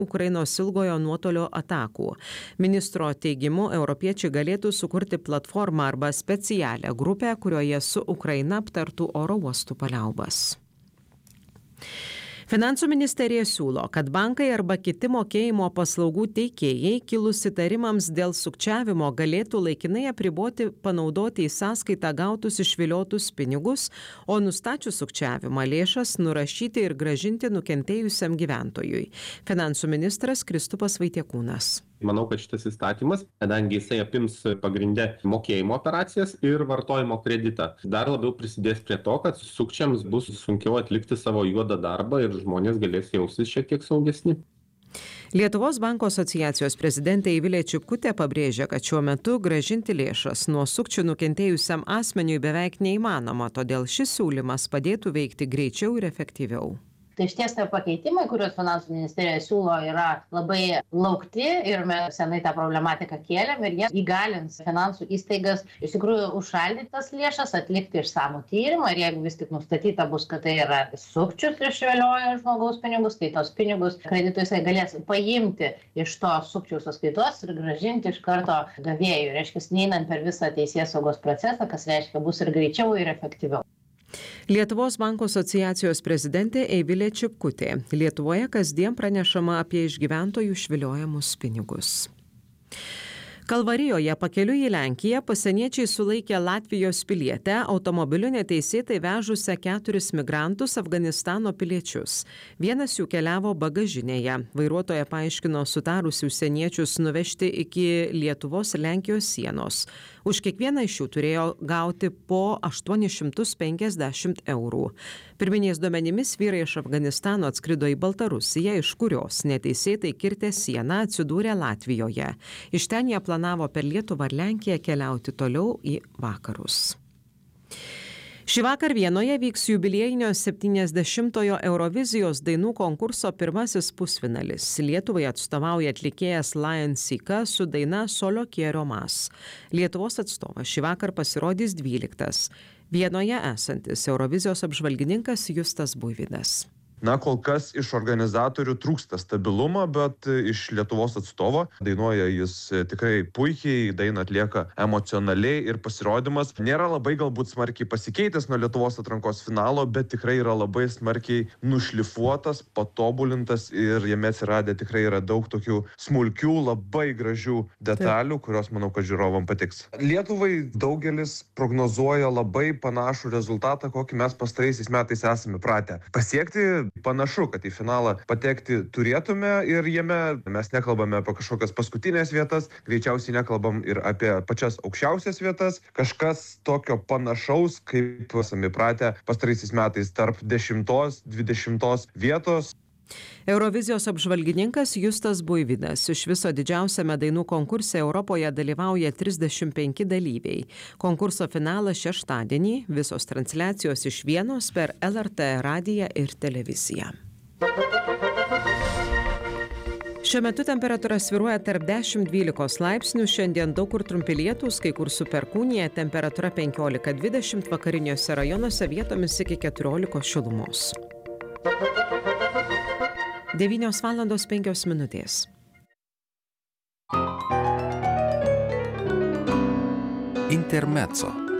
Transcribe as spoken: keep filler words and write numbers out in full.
Ukrainos ilgojo nuotolio atakų. Ministro teigimu, europiečiai galėtų sukurti platformą arba specialią grupę, kurioje su Ukraina aptartų oro uostų paliaubas. Finansų ministerija siūlo, kad bankai arba kiti mokėjimo paslaugų teikėjai kilus įtarimams dėl sukčiavimo galėtų laikinai apriboti panaudoti į sąskaitą gautus išviliotus pinigus, o nustačius sukčiavimą lėšas nurašyti ir grąžinti nukentėjusiam gyventojui. Finansų ministras Kristupas Vaitiekūnas. Manau, kad šitas įstatymas, kadangi jisai apims pagrindę mokėjimo operacijas ir vartojimo kreditą, dar labiau prisidės prie to, kad sukčiams bus sunkiau atlikti savo juodą darbą ir žmonės galės jaustis šiek tiek saugesni. Lietuvos banko asociacijos prezidentė Eivilė Čipkutė pabrėžia, kad šiuo metu grąžinti lėšas nuo sukčių nukentėjusiam asmeniui beveik neįmanoma, todėl šis siūlymas padėtų veikti greičiau ir efektyviau. Tai išties tie pakeitimai, kuriuos finansų ministerija siūlo, yra labai laukti ir mes senai tą problematiką kėlėm ir jie įgalins finansų įstaigas iš tikrųjų užšaldyti tas lėšas, atlikti išsamų tyrimą ir jeigu vis tik nustatyta bus, kad tai yra sukčius išviliojo žmogaus pinigus, tai tos pinigus kreditų jisai galės paimti iš to sukčiaus sąskaitos ir grąžinti iš karto gavėjui, reiškia, neeinant per visą teisėsaugos procesą, kas reiškia bus ir greičiau ir efektyviau. Lietuvos banko asociacijos prezidentė Eivilė Čipkutė. Lietuvoje kasdien pranešama apie iš gyventojų išviliojamus pinigus. Kalvarijoje pakeliui į Lenkiją pasieniečiai sulaikė Latvijos pilietę automobiliu neteisėtai vežusią keturis migrantus Afganistano piliečius. Vienas jų keliavo bagažinėje. Vairuotoja paaiškino sutarusi užsieniečius nuvežti iki Lietuvos Lenkijos sienos. Už kiekvieną iš jų turėjo gauti po aštuonis šimtus penkiasdešimt eurų. Pirminiais duomenimis vyrai iš Afganistano atskrido į Baltarusiją, iš kurios neteisėtai kirtę sieną atsidūrė Latvijoje. Iš ten jie planavo per Lietuvą ir Lenkiją keliauti toliau į vakarus. Šį vakar Vienoje vyks jubiliejinio septyniasdešimtojo Eurovizijos dainų konkurso pirmasis pusfinalis. Lietuvai atstovauja atlikėjas Lion Sika su daina Solo quiero más. Lietuvos atstovas šį vakar pasirodys dvyliktas. Vienoje esantis Eurovizijos apžvalgininkas Justas Buivydas. Na, kol kas iš organizatorių trūksta stabilumo, bet iš Lietuvos atstovo dainuoja jis tikrai puikiai, dainą atlieka emocionaliai ir pasirodymas nėra labai galbūt smarkiai pasikeitęs nuo Lietuvos atrankos finalo, bet tikrai yra labai smarkiai nušlifuotas, patobulintas ir jame atsiradę tikrai yra daug tokių smulkių, labai gražių detalių, kurios manau, kad žiūrovam patiks. Lietuvai daugelis prognozuoja labai panašų rezultatą, kokį mes pastaraisiais metais esame pratę pasiekti. Panašu, kad į finalą patekti turėtume ir jame mes nekalbame apie kažkokias paskutinės vietas, greičiausiai nekalbam ir apie pačias aukščiausias vietas, kažkas tokio panašaus, kaip esame pratę pastaraisiais metais tarp dešimtos, dvidešimtos vietos. Eurovizijos apžvalgininkas Justas Buivydas. Iš viso didžiausiame dainų konkurse Europoje dalyvauja trisdešimt penki dalyviai. Konkurso finalas šeštadienį, visos transliacijos iš Vienos per L R T radiją ir televiziją. Šiuo metu temperatūra svyruoja tarp dešimt dvylikos laipsnių, šiandien daug kur trumpi lietūs, kai kur su perkūnija, temperatūra penkiolika dvidešimt, vakariniuose rajonuose vietomis iki keturiolikos šilumos. devynios valandos penkios minutės. Intermezzo.